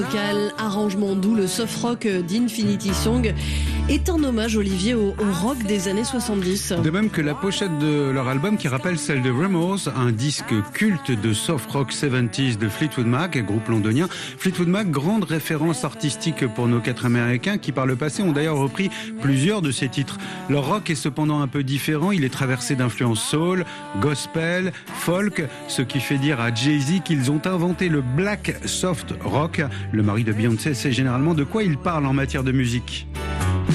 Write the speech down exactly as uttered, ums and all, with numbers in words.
Vocal, arrangement doux, le soft rock d'Infinity Song est un hommage, Olivier, au, au rock des années soixante-dix. De même que la pochette de leur album qui rappelle celle de Rumors, un disque culte de soft rock soixante-dix de Fleetwood Mac, groupe londonien. Fleetwood Mac, grande référence artistique pour nos quatre Américains qui par le passé ont d'ailleurs repris plusieurs de ces titres. Leur rock est cependant un peu différent, il est traversé d'influences soul, gospel, folk, ce qui fait dire à Jay-Z qu'ils ont inventé le black soft rock. Le mari de Beyoncé sait généralement de quoi il parle en matière de musique.